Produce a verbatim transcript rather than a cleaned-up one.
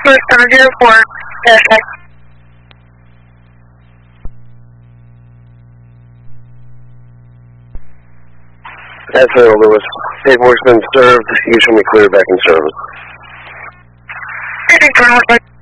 First seven zero four, perfect. That's Saint Louis. Paperwork's been served. You should be cleared back in service. Anything for